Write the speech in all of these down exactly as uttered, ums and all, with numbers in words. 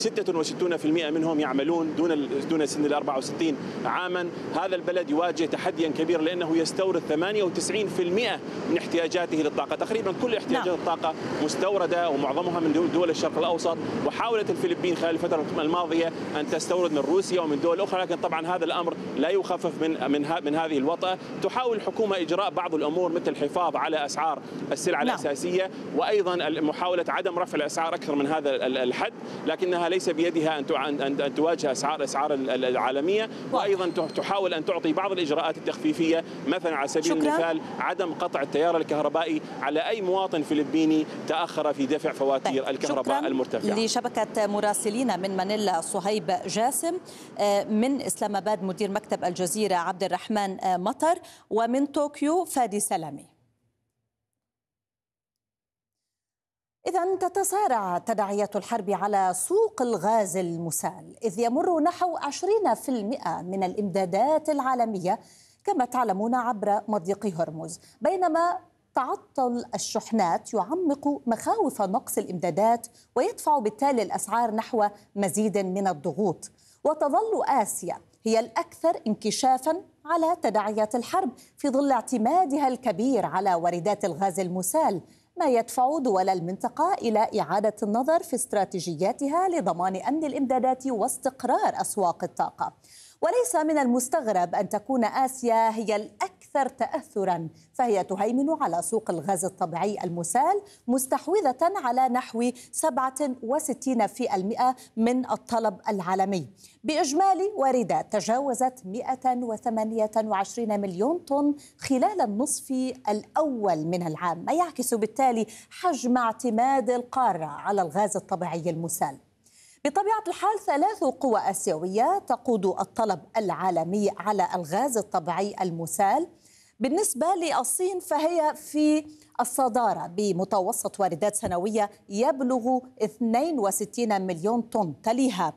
ستة وستين بالمئة منهم يعملون دون دون سن ال أربعة وستين عاما. هذا البلد يواجه تحديا كبيرا لأنه يستورد ثمانية وتسعين بالمئة من احتياجاته للطاقة. تقريبا كل احتياجات نعم. الطاقة مستوردة ومعظمها من دول الشرق الأوسط. وحاولت الفلبين خلال الفترة الماضية أن تستورد من روسيا ومن دول أخرى، لكن طبعا هذا الأمر لا يخفف من من من هذه الوطأة. تحاول الحكومة إجراء بعض الأمور مثل الحفاظ على أسعار السلع نعم. الأساسية، وأيضا محاولة عدم رفع الأسعار أكثر من هذا الحد، لكنها ليس بيدها ان ان تواجه اسعار الاسعار العالميه. وايضا تحاول ان تعطي بعض الاجراءات التخفيفيه، مثلا على سبيل شكرا. المثال عدم قطع التيار الكهربائي على اي مواطن فلبيني تاخر في دفع فواتير الكهرباء شكرا المرتفعه. لشبكه مراسلين من مانيلا صهيب جاسم، من اسلام اباد مدير مكتب الجزيره عبد الرحمن مطر، ومن طوكيو فادي سلامي. إذن تتصارع تداعيات الحرب على سوق الغاز المسال، إذ يمر نحو عشرين بالمئة من الإمدادات العالمية كما تعلمون عبر مضيق هرمز، بينما تعطل الشحنات يعمق مخاوف نقص الإمدادات ويدفع بالتالي الأسعار نحو مزيد من الضغوط. وتظل آسيا هي الأكثر انكشافاً على تداعيات الحرب في ظل اعتمادها الكبير على واردات الغاز المسال، ما يدفع دول المنطقة إلى إعادة النظر في استراتيجياتها لضمان أمن الإمدادات واستقرار أسواق الطاقة. وليس من المستغرب أن تكون آسيا هي الأكثر تأثراً، فهي تهيمن على سوق الغاز الطبيعي المسال، مستحوذة على نحو سبعة وستين بالمئة من الطلب العالمي، بإجمالي واردات تجاوزت مئة وثمانية وعشرين مليون طن خلال النصف الأول من العام، ما يعكس بالتالي حجم اعتماد القارة على الغاز الطبيعي المسال. بطبيعة الحال ثلاث قوى آسيوية تقود الطلب العالمي على الغاز الطبيعي المسال. بالنسبة للصين فهي في الصدارة بمتوسط واردات سنوية يبلغ اثنين وستين مليون طن، تليها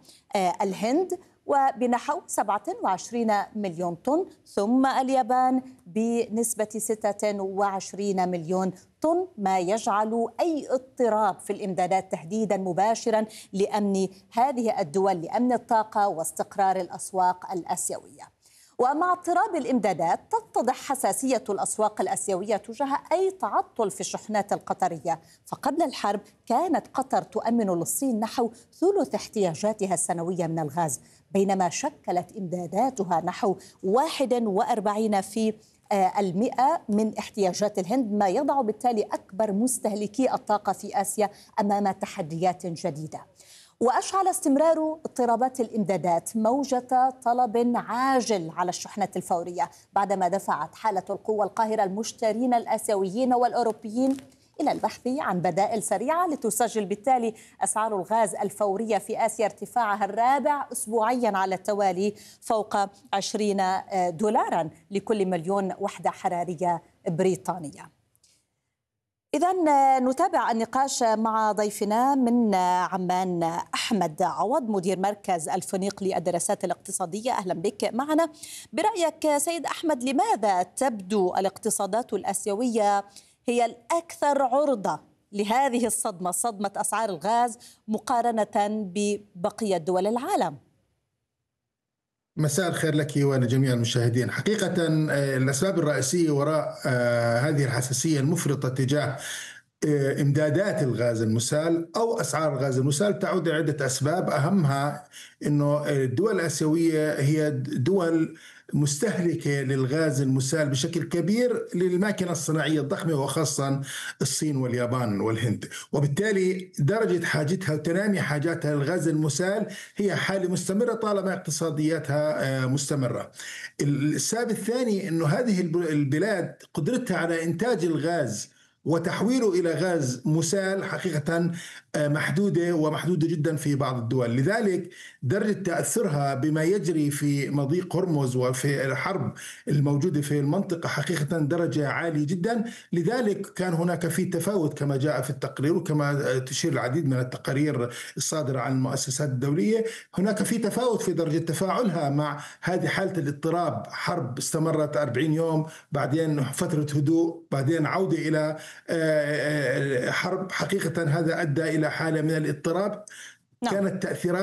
الهند وبنحو سبعة وعشرين مليون طن، ثم اليابان بنسبة ستة وعشرين مليون طن، ما يجعل أي اضطراب في الإمدادات تهديدا مباشرا لأمن هذه الدول، لأمن الطاقة واستقرار الأسواق الآسيوية. ومع اضطراب الإمدادات تتضح حساسية الأسواق الآسيوية تجاه أي تعطل في الشحنات القطرية، فقبل الحرب كانت قطر تؤمن للصين نحو ثلث احتياجاتها السنوية من الغاز، بينما شكلت إمداداتها نحو واحد وأربعين في المئة من احتياجات الهند، ما يضع بالتالي أكبر مستهلكي الطاقة في آسيا أمام تحديات جديدة. وأشعل استمرار اضطرابات الإمدادات موجة طلب عاجل على الشحنات الفورية، بعدما دفعت حالة القوة القاهرة المشترين الآسيويين والأوروبيين إلى البحث عن بدائل سريعة لتسجل بالتالي أسعار الغاز الفورية في آسيا ارتفاعها الرابع أسبوعيا على التوالي فوق عشرين دولاراً لكل مليون وحدة حرارية بريطانية. إذن نتابع النقاش مع ضيفنا من عمان أحمد عوض مدير مركز الفنيق للدراسات الاقتصادية. أهلا بك معنا. برأيك سيد أحمد، لماذا تبدو الاقتصادات الآسيوية هي الأكثر عرضة لهذه الصدمة، صدمة أسعار الغاز، مقارنة ببقية دول العالم؟ مساء الخير لك ولجميع المشاهدين. حقيقة الأسباب الرئيسية وراء هذه الحساسية المفرطة تجاه إمدادات الغاز المسال أو أسعار الغاز المسال تعود لعدة أسباب، أهمها أنه الدول الآسيوية هي دول مستهلكة للغاز المسال بشكل كبير للماكينة الصناعية الضخمة، وخاصة الصين واليابان والهند، وبالتالي درجة حاجتها وتنامي حاجاتها للغاز المسال هي حالة مستمرة طالما اقتصادياتها مستمرة. السبب الثاني أنه هذه البلاد قدرتها على إنتاج الغاز وتحويله إلى غاز مسال حقيقة محدودة ومحدودة جدا في بعض الدول، لذلك درجة تأثرها بما يجري في مضيق هرمز وفي الحرب الموجودة في المنطقة حقيقة درجة عالية جدا. لذلك كان هناك في تفاوت كما جاء في التقرير وكما تشير العديد من التقارير الصادرة عن المؤسسات الدولية، هناك في تفاوت في درجة تفاعلها مع هذه حالة الاضطراب. حرب استمرت أربعين يوم، بعدين فترة هدوء، بعدين عودة إلى حرب. حقيقة هذا أدى إلى حالة من الاضطراب كانت تأثيرات